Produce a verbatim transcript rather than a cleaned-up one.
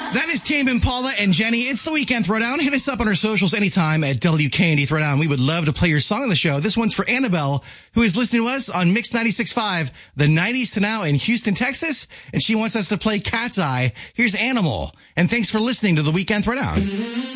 That is Tame Impala and Jenny. It's the Weekend Throwdown. Hit us up on our socials anytime at W K N D Throwdown. We would love to play your song on the show. This one's for Annabelle, who is listening to us on Mix ninety-six point five, the nineties to now in Houston, Texas. And she wants us to play Cat's Eye. Here's Animal. And thanks for listening to the Weekend Throwdown.